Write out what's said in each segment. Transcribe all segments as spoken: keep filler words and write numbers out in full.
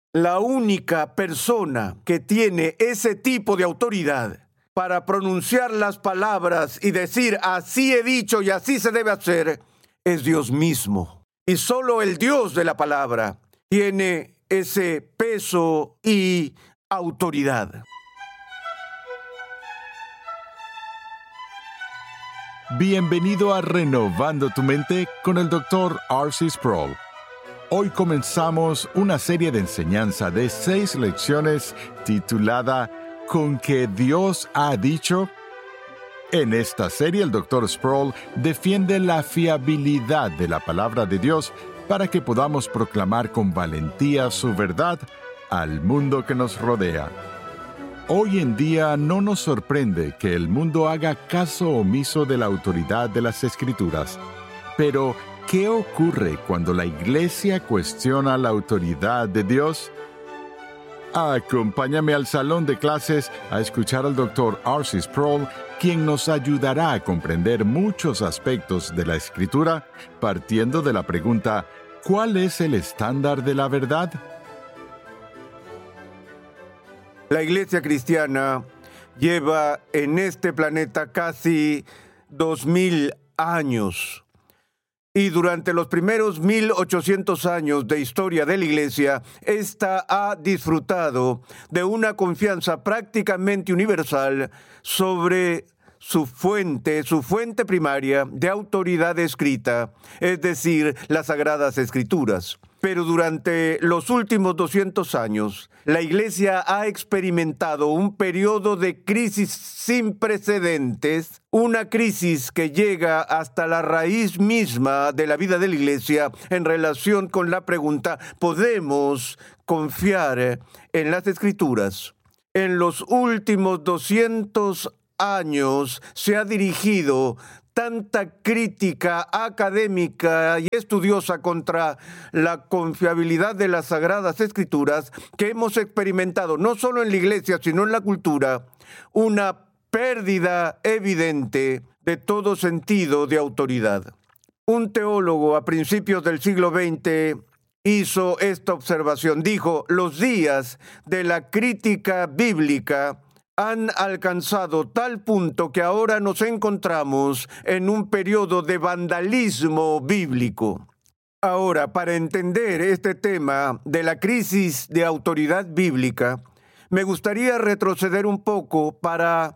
La única persona que tiene ese tipo de autoridad para pronunciar las palabras y decir así he dicho y así se debe hacer es Dios mismo. Y solo el Dios de la palabra tiene ese peso y autoridad. Bienvenido a Renovando tu Mente con el doctor R C Sproul. Hoy comenzamos una serie de enseñanza de seis lecciones titulada ¿Con que Dios ha dicho? En esta serie el doctor Sproul defiende la fiabilidad de la palabra de Dios para que podamos proclamar con valentía su verdad al mundo que nos rodea. Hoy en día no nos sorprende que el mundo haga caso omiso de la autoridad de las Escrituras. Pero, ¿qué ocurre cuando la Iglesia cuestiona la autoridad de Dios? Acompáñame al salón de clases a escuchar al doctor R C Sproul, quien nos ayudará a comprender muchos aspectos de la Escritura, partiendo de la pregunta, ¿cuál es el estándar de la verdad? La Iglesia cristiana lleva en este planeta casi dos mil años. Y durante los primeros mil ochocientos años de historia de la Iglesia, ésta ha disfrutado de una confianza prácticamente universal sobre su fuente, su fuente primaria de autoridad escrita, es decir, las Sagradas Escrituras. Pero durante los últimos doscientos años, la Iglesia ha experimentado un periodo de crisis sin precedentes, una crisis que llega hasta la raíz misma de la vida de la Iglesia en relación con la pregunta, ¿podemos confiar en las Escrituras? En los últimos doscientos años se ha dirigido tanta crítica académica y estudiosa contra la confiabilidad de las Sagradas Escrituras que hemos experimentado no solo en la Iglesia, sino en la cultura, una pérdida evidente de todo sentido de autoridad. Un teólogo a principios del siglo veinte hizo esta observación. Dijo, los días de la crítica bíblica han alcanzado tal punto que ahora nos encontramos en un periodo de vandalismo bíblico. Ahora, para entender este tema de la crisis de autoridad bíblica, me gustaría retroceder un poco para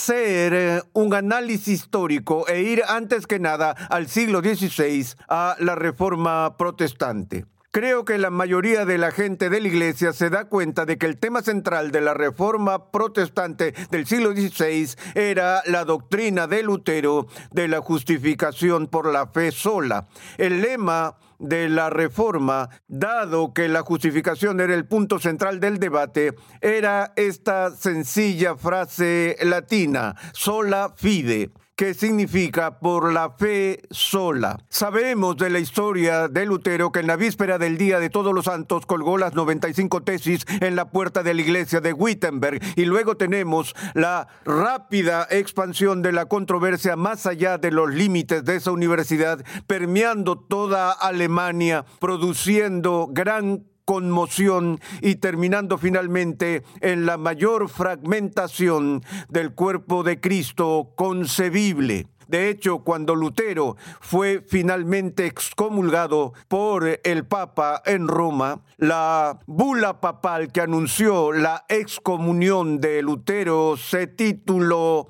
hacer un análisis histórico e ir antes que nada al siglo dieciséis, a la Reforma Protestante. Creo que la mayoría de la gente de la Iglesia se da cuenta de que el tema central de la Reforma Protestante del siglo dieciséis era la doctrina de Lutero de la justificación por la fe sola. El lema de la Reforma, dado que la justificación era el punto central del debate, era esta sencilla frase latina, sola fide, que significa por la fe sola. Sabemos de la historia de Lutero que en la víspera del Día de Todos los Santos colgó las noventa y cinco tesis en la puerta de la iglesia de Wittenberg, y luego tenemos la rápida expansión de la controversia más allá de los límites de esa universidad, permeando toda Alemania, produciendo gran conmoción y terminando finalmente en la mayor fragmentación del cuerpo de Cristo concebible. De hecho, cuando Lutero fue finalmente excomulgado por el Papa en Roma, la bula papal que anunció la excomunión de Lutero se tituló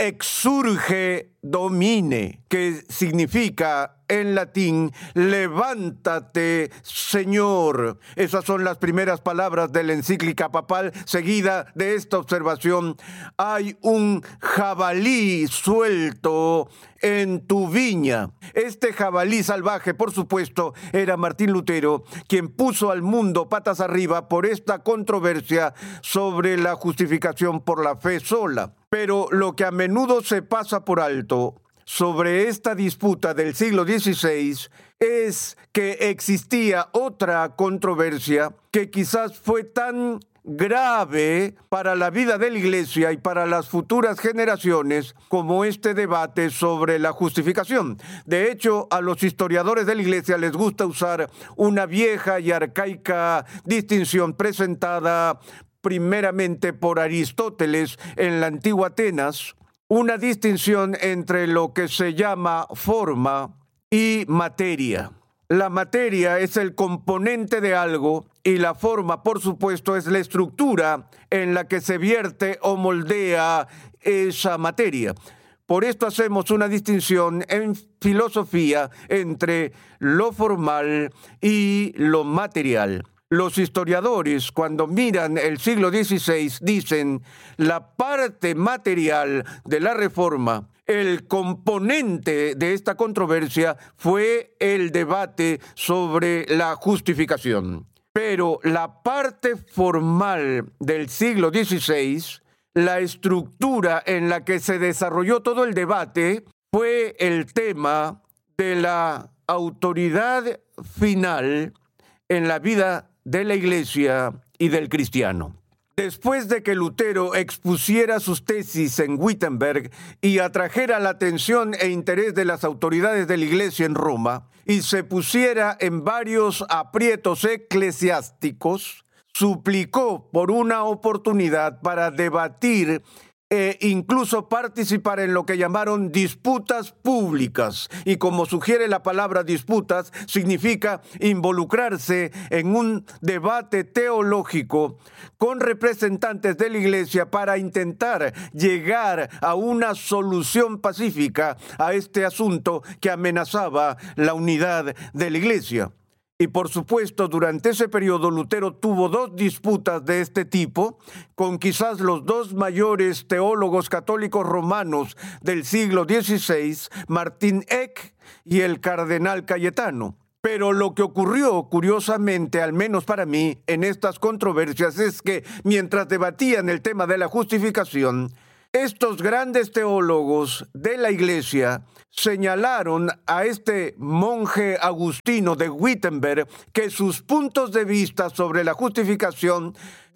Exsurge Domine, que significa en latín, levántate, Señor. Esas son las primeras palabras de la encíclica papal. Seguida de esta observación, hay un jabalí suelto en tu viña. Este jabalí salvaje, por supuesto, era Martín Lutero, quien puso al mundo patas arriba por esta controversia sobre la justificación por la fe sola. Pero lo que a menudo se pasa por alto sobre esta disputa del siglo dieciséis es que existía otra controversia que quizás fue tan grave para la vida de la Iglesia y para las futuras generaciones como este debate sobre la justificación. De hecho, a los historiadores de la Iglesia les gusta usar una vieja y arcaica distinción presentada primeramente por Aristóteles en la antigua Atenas, una distinción entre lo que se llama forma y materia. La materia es el componente de algo y la forma, por supuesto, es la estructura en la que se vierte o moldea esa materia. Por esto hacemos una distinción en filosofía entre lo formal y lo material. Los historiadores, cuando miran el siglo dieciséis, dicen la parte material de la Reforma. El componente de esta controversia fue el debate sobre la justificación. Pero la parte formal del siglo dieciséis, la estructura en la que se desarrolló todo el debate, fue el tema de la autoridad final en la vida de la Iglesia y del cristiano. Después de que Lutero expusiera sus tesis en Wittenberg y atrajera la atención e interés de las autoridades de la Iglesia en Roma y se pusiera en varios aprietos eclesiásticos, suplicó por una oportunidad para debatir e incluso participar en lo que llamaron disputas públicas. Y como sugiere la palabra disputas, significa involucrarse en un debate teológico con representantes de la Iglesia para intentar llegar a una solución pacífica a este asunto que amenazaba la unidad de la Iglesia. Y por supuesto, durante ese periodo Lutero tuvo dos disputas de este tipo con quizás los dos mayores teólogos católicos romanos del siglo dieciséis, Martín Eck y el cardenal Cayetano. Pero lo que ocurrió, curiosamente, al menos para mí, en estas controversias es que mientras debatían el tema de la justificación, estos grandes teólogos de la Iglesia señalaron a este monje agustino de Wittenberg que sus puntos de vista sobre la justificación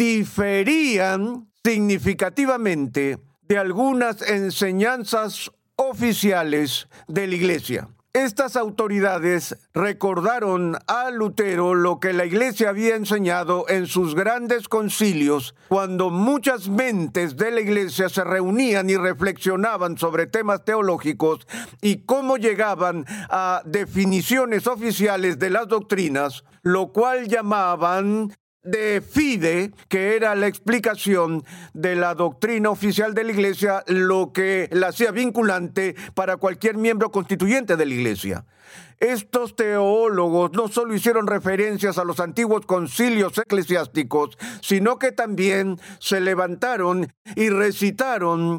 diferían significativamente de algunas enseñanzas oficiales de la Iglesia. Estas autoridades recordaron a Lutero lo que la Iglesia había enseñado en sus grandes concilios, cuando muchas mentes de la Iglesia se reunían y reflexionaban sobre temas teológicos y cómo llegaban a definiciones oficiales de las doctrinas, lo cual llamaban de fide, que era la explicación de la doctrina oficial de la Iglesia, lo que la hacía vinculante para cualquier miembro constituyente de la Iglesia. Estos teólogos no solo hicieron referencias a los antiguos concilios eclesiásticos, sino que también se levantaron y recitaron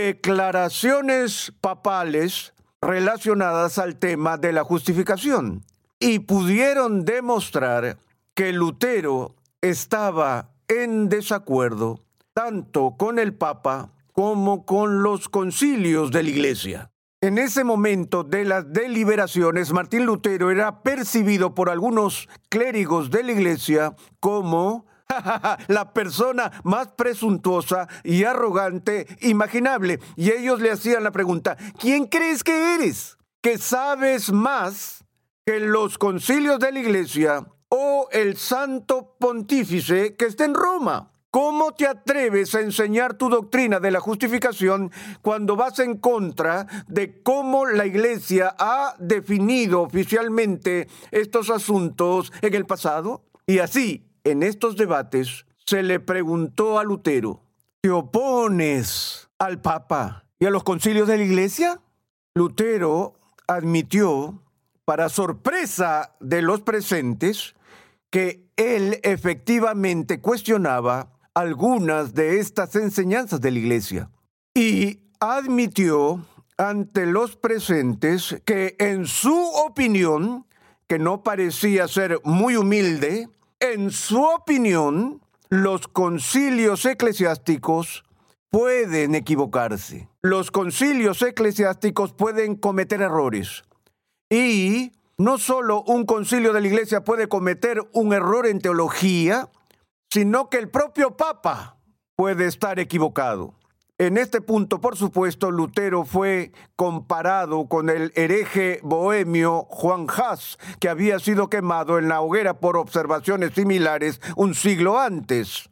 declaraciones papales relacionadas al tema de la justificación. Y pudieron demostrar que Lutero estaba en desacuerdo tanto con el Papa como con los concilios de la Iglesia. En ese momento de las deliberaciones, Martín Lutero era percibido por algunos clérigos de la Iglesia como la persona más presuntuosa y arrogante imaginable. Y ellos le hacían la pregunta: ¿quién crees que eres? ¿Que sabes más que los concilios de la Iglesia o el santo pontífice que está en Roma? ¿Cómo te atreves a enseñar tu doctrina de la justificación cuando vas en contra de cómo la Iglesia ha definido oficialmente estos asuntos en el pasado? Y así, en estos debates, se le preguntó a Lutero: ¿te opones al Papa y a los concilios de la Iglesia? Lutero admitió, para sorpresa de los presentes, que él efectivamente cuestionaba algunas de estas enseñanzas de la Iglesia y admitió ante los presentes que en su opinión, que no parecía ser muy humilde, en su opinión, los concilios eclesiásticos pueden equivocarse. Los concilios eclesiásticos pueden cometer errores. Y no solo un concilio de la Iglesia puede cometer un error en teología, sino que el propio Papa puede estar equivocado. En este punto, por supuesto, Lutero fue comparado con el hereje bohemio Juan Hus, que había sido quemado en la hoguera por observaciones similares un siglo antes.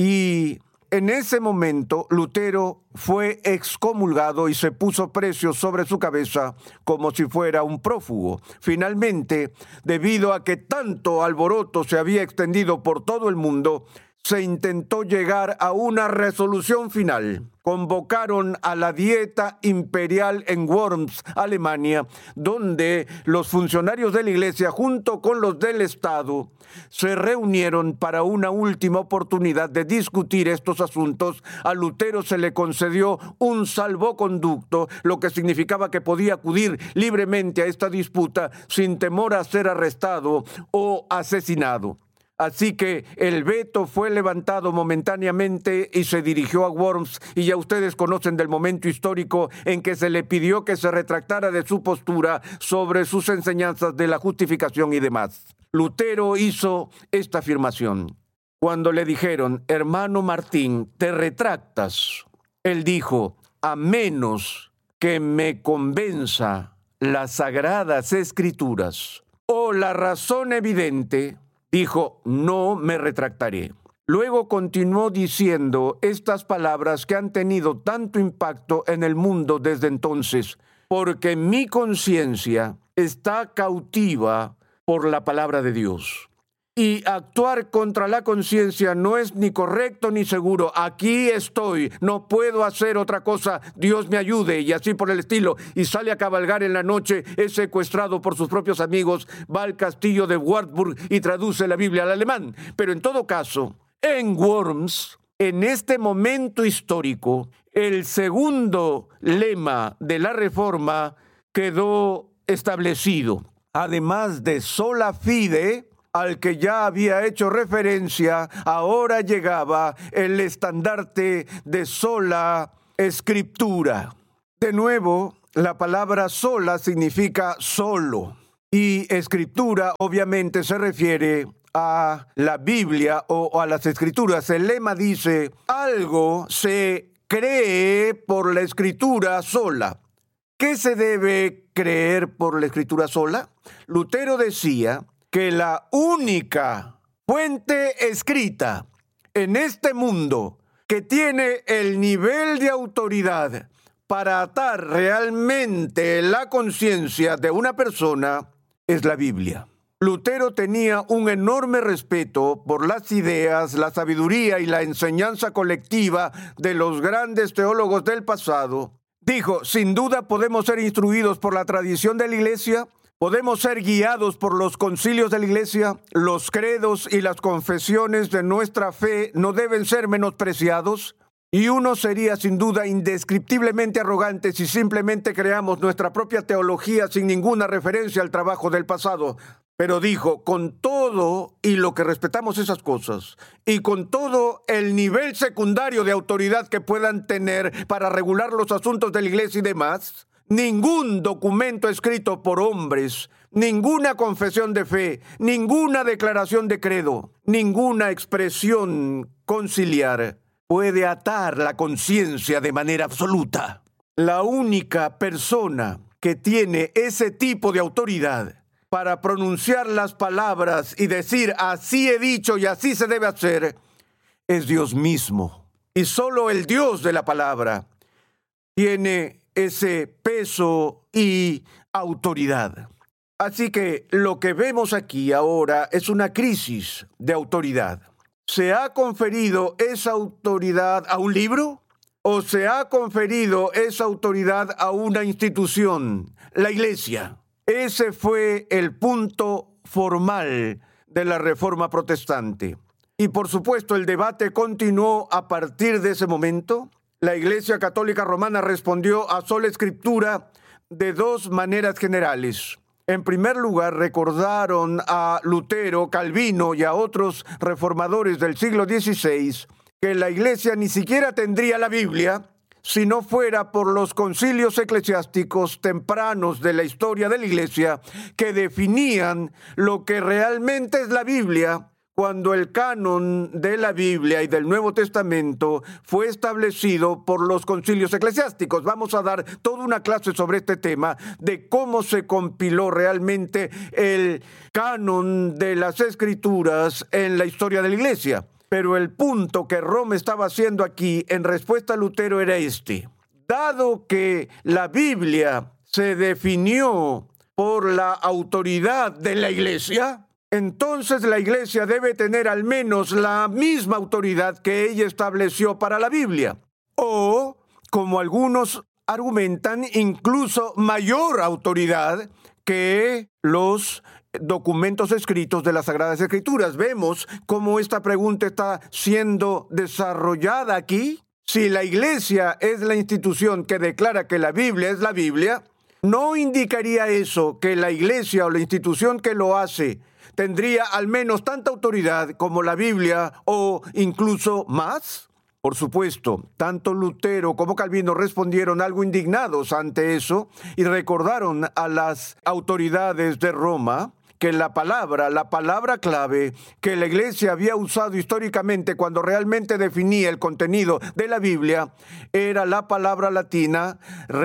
Y en ese momento, Lutero fue excomulgado y se puso precio sobre su cabeza como si fuera un prófugo. Finalmente, debido a que tanto alboroto se había extendido por todo el mundo, se intentó llegar a una resolución final. Convocaron a la Dieta Imperial en Worms, Alemania, donde los funcionarios de la Iglesia, junto con los del Estado, se reunieron para una última oportunidad de discutir estos asuntos. A Lutero se le concedió un salvoconducto, lo que significaba que podía acudir libremente a esta disputa sin temor a ser arrestado o asesinado. Así que el veto fue levantado momentáneamente y se dirigió a Worms, y ya ustedes conocen del momento histórico en que se le pidió que se retractara de su postura sobre sus enseñanzas de la justificación y demás. Lutero hizo esta afirmación. Cuando le dijeron, hermano Martín, ¿te retractas? Él dijo, a menos que me convenza las Sagradas Escrituras o la razón evidente, dijo, no me retractaré. Luego continuó diciendo estas palabras que han tenido tanto impacto en el mundo desde entonces, porque mi conciencia está cautiva por la palabra de Dios. Y actuar contra la conciencia no es ni correcto ni seguro. Aquí estoy, no puedo hacer otra cosa, Dios me ayude, y así por el estilo. Y sale a cabalgar en la noche, es secuestrado por sus propios amigos, va al castillo de Wartburg y traduce la Biblia al alemán. Pero en todo caso, en Worms, en este momento histórico, el segundo lema de la Reforma quedó establecido. Además de sola fide, al que ya había hecho referencia, ahora llegaba el estandarte de sola escritura. De nuevo, la palabra sola significa solo, y escritura obviamente se refiere a la Biblia o a las Escrituras. El lema dice, algo se cree por la Escritura sola. ¿Qué se debe creer por la Escritura sola? Lutero decía que la única fuente escrita en este mundo que tiene el nivel de autoridad para atar realmente la conciencia de una persona es la Biblia. Lutero tenía un enorme respeto por las ideas, la sabiduría y la enseñanza colectiva de los grandes teólogos del pasado. Dijo, sin duda podemos ser instruidos por la tradición de la Iglesia, podemos ser guiados por los concilios de la Iglesia, los credos y las confesiones de nuestra fe no deben ser menospreciados, y uno sería sin duda indescriptiblemente arrogante si simplemente creamos nuestra propia teología sin ninguna referencia al trabajo del pasado. Pero dijo, con todo y lo que respetamos esas cosas, y con todo el nivel secundario de autoridad que puedan tener para regular los asuntos de la Iglesia y demás, ningún documento escrito por hombres, ninguna confesión de fe, ninguna declaración de credo, ninguna expresión conciliar puede atar la conciencia de manera absoluta. La única persona que tiene ese tipo de autoridad para pronunciar las palabras y decir así he dicho y así se debe hacer es Dios mismo. Y solo el Dios de la palabra tiene ese peso y autoridad. Así que lo que vemos aquí ahora es una crisis de autoridad. ¿Se ha conferido esa autoridad a un libro? ¿O se ha conferido esa autoridad a una institución, la Iglesia? Ese fue el punto formal de la Reforma Protestante. Y por supuesto el debate continuó a partir de ese momento. La Iglesia Católica Romana respondió a sola escritura de dos maneras generales. En primer lugar, recordaron a Lutero, Calvino y a otros reformadores del siglo dieciséis que la Iglesia ni siquiera tendría la Biblia si no fuera por los concilios eclesiásticos tempranos de la historia de la Iglesia que definían lo que realmente es la Biblia, cuando el canon de la Biblia y del Nuevo Testamento fue establecido por los concilios eclesiásticos. Vamos a dar toda una clase sobre este tema de cómo se compiló realmente el canon de las Escrituras en la historia de la Iglesia. Pero el punto que Roma estaba haciendo aquí en respuesta a Lutero era este. Dado que la Biblia se definió por la autoridad de la Iglesia, entonces la Iglesia debe tener al menos la misma autoridad que ella estableció para la Biblia. O, como algunos argumentan, incluso mayor autoridad que los documentos escritos de las Sagradas Escrituras. Vemos cómo esta pregunta está siendo desarrollada aquí. Si la Iglesia es la institución que declara que la Biblia es la Biblia, ¿no indicaría eso que la Iglesia o la institución que lo hace tendría al menos tanta autoridad como la Biblia o incluso más? Por supuesto, tanto Lutero como Calvino respondieron algo indignados ante eso y recordaron a las autoridades de Roma que la palabra, la palabra clave que la Iglesia había usado históricamente cuando realmente definía el contenido de la Biblia era la palabra latina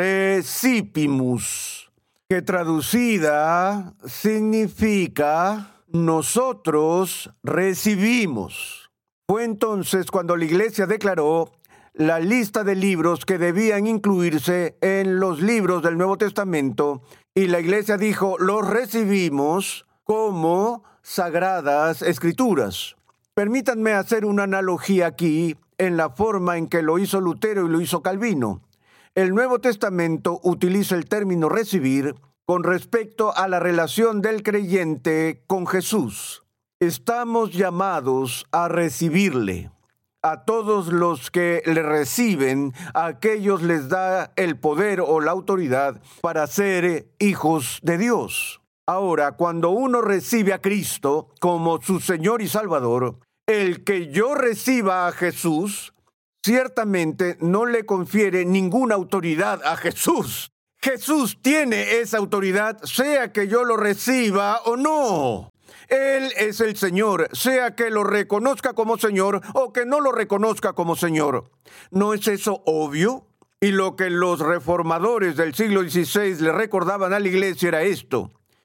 recipimus, que traducida significa nosotros recibimos. Fue entonces cuando la Iglesia declaró la lista de libros que debían incluirse en los libros del Nuevo Testamento, y la Iglesia dijo, los recibimos como Sagradas Escrituras. Permítanme hacer una analogía aquí en la forma en que lo hizo Lutero y lo hizo Calvino. El Nuevo Testamento utiliza el término recibir con respecto a la relación del creyente con Jesús. Estamos llamados a recibirle. A todos los que le reciben, a aquellos les da el poder o la autoridad para ser hijos de Dios. Ahora, cuando uno recibe a Cristo como su Señor y Salvador, el que yo reciba a Jesús, ciertamente no le confiere ninguna autoridad a Jesús. Jesús tiene esa autoridad, sea que yo lo reciba o no. Él es el Señor, sea que lo reconozca como Señor o que no lo reconozca como Señor. ¿No es eso obvio? Y lo que los reformadores del siglo dieciséis le recordaban a la Iglesia era esto.